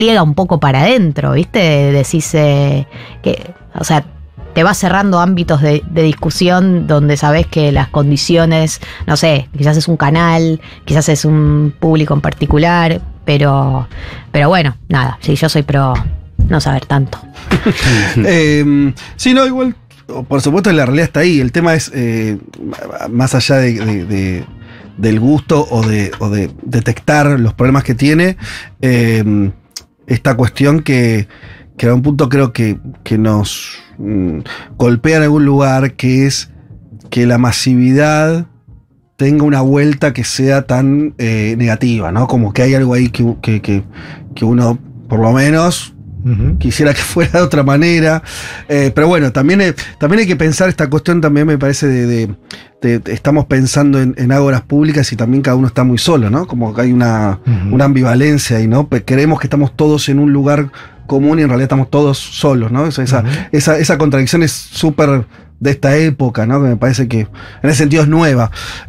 pliega un poco para adentro, ¿viste? Decís que, o sea, te vas cerrando ámbitos de discusión donde sabés que las condiciones, no sé, quizás es un canal, quizás es un público en particular, pero bueno, nada, sí, yo soy pro no saber tanto. Sí, no, igual, por supuesto la realidad está ahí, el tema es, más allá del gusto o de detectar los problemas que tiene, esta cuestión que a un punto creo que nos golpea en algún lugar, que es que la masividad tenga una vuelta que sea tan negativa, ¿no? Como que hay algo ahí que uno, por lo menos, quisiera que fuera de otra manera. Pero bueno, también hay que pensar esta cuestión, también me parece de estamos pensando en ágoras públicas y también cada uno está muy solo, ¿no? Como que hay una ambivalencia ahí, ¿no? Creemos que estamos todos en un lugar común y en realidad estamos todos solos, ¿no? Esa contradicción es súper de esta época, ¿no? Que me parece que en ese sentido es nueva.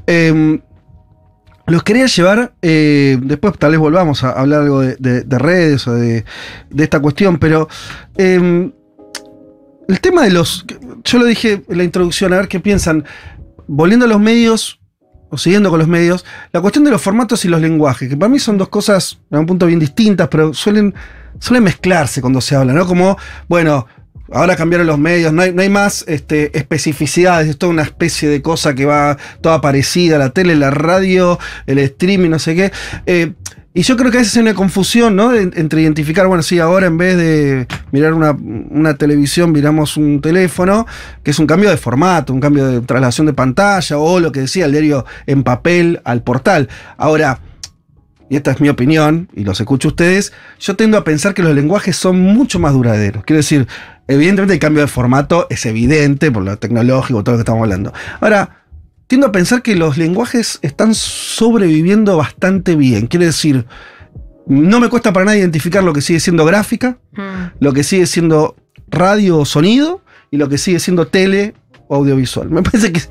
Los quería llevar, después tal vez volvamos a hablar algo de redes o de esta cuestión, pero el tema de yo lo dije en la introducción, a ver qué piensan, volviendo a los medios, o siguiendo con los medios, la cuestión de los formatos y los lenguajes, que para mí son dos cosas, a un punto bien distintas, pero suelen mezclarse cuando se habla, ¿no? Como, bueno, ahora cambiaron los medios, no hay más especificidades, es toda una especie de cosa que va toda parecida, la tele, la radio, el streaming, no sé qué. Y yo creo que a veces hay una confusión, ¿no? Entre identificar, bueno, sí, ahora en vez de mirar una televisión, miramos un teléfono, que es un cambio de formato, un cambio de traslación de pantalla, o lo que decía, el diario en papel al portal. Ahora, y esta es mi opinión, y los escucho ustedes, yo tendo a pensar que los lenguajes son mucho más duraderos. Quiero decir, evidentemente el cambio de formato es evidente por lo tecnológico, todo lo que estamos hablando. Ahora, tiendo a pensar que los lenguajes están sobreviviendo bastante bien. Quiere decir, no me cuesta para nada identificar lo que sigue siendo gráfica, lo que sigue siendo radio o sonido, y lo que sigue siendo tele o audiovisual. Me parece que,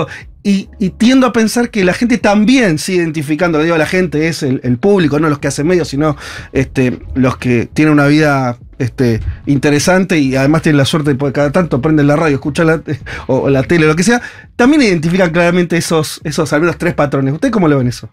y tiendo a pensar que la gente también sigue identificando, la gente es el público, no los que hacen medios, sino los que tienen una vida interesante y además tienen la suerte de poder cada tanto prenden la radio, escuchan o la tele o lo que sea, también identifican claramente esos al menos 3 patrones. ¿Ustedes cómo lo ven eso?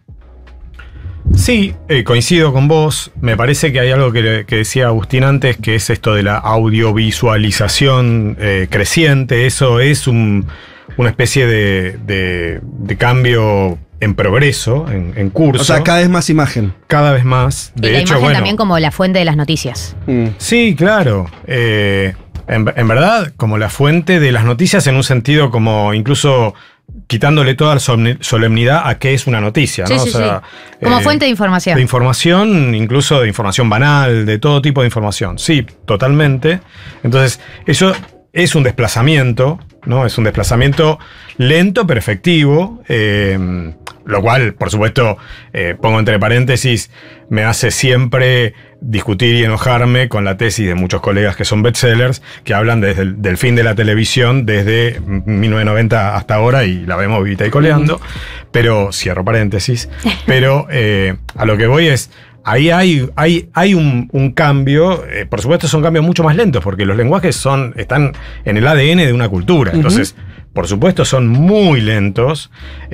Sí, coincido con vos. Me parece que hay algo que decía Agustín antes, que es esto de la audiovisualización creciente. Eso es una especie de cambio en progreso, en curso. O sea, cada vez más imagen. Cada vez más. De hecho, la imagen también como la fuente de las noticias. Sí, claro. En verdad, como la fuente de las noticias en un sentido como incluso quitándole toda solemnidad a qué es una noticia, ¿no? Sí, sí, como fuente de información. De información, incluso de información banal, de todo tipo de información. Sí, totalmente. Entonces, eso es un desplazamiento, ¿no? Es un desplazamiento lento pero efectivo, lo cual, por supuesto, pongo entre paréntesis, me hace siempre discutir y enojarme con la tesis de muchos colegas que son bestsellers, que hablan del fin de la televisión desde 1990 hasta ahora, y la vemos vivita y coleando, pero, cierro paréntesis, pero a lo que voy es, ahí hay un cambio, por supuesto son cambios mucho más lentos, porque los lenguajes están en el ADN de una cultura, entonces, por supuesto son muy lentos,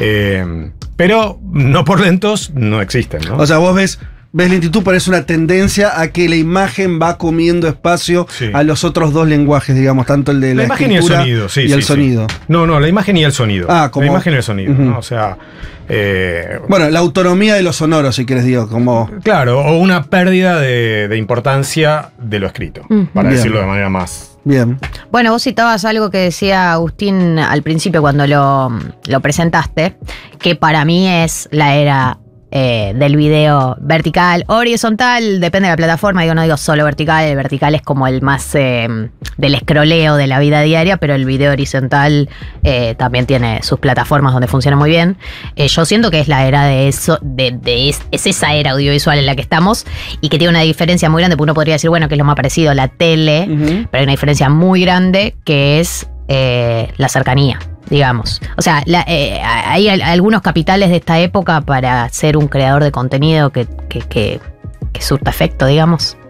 pero no por lentos no existen, ¿no? O sea, vos ves lentitud, pero es una tendencia a que la imagen va comiendo espacio a los otros dos lenguajes, digamos, tanto el de la imagen escritura y el sonido, y el sonido. No, la imagen y el sonido. La imagen y el sonido, ¿no? O sea, bueno, la autonomía de lo sonoro, si querés, digo, como... Claro, o una pérdida de importancia de lo escrito, para decirlo de manera más... Bien. Bueno, vos citabas algo que decía Agustín al principio cuando lo presentaste, que para mí es la era del video vertical, horizontal, depende de la plataforma, no digo solo vertical, el vertical es como el más del escroleo de la vida diaria, pero el video horizontal también tiene sus plataformas donde funciona muy bien. Yo siento que es la era de eso, es esa era audiovisual en la que estamos y que tiene una diferencia muy grande, porque uno podría decir, bueno, que es lo más parecido a la tele, pero hay una diferencia muy grande que es la cercanía, digamos. O sea, hay algunos capitales de esta época para ser un creador de contenido que surta efecto, digamos.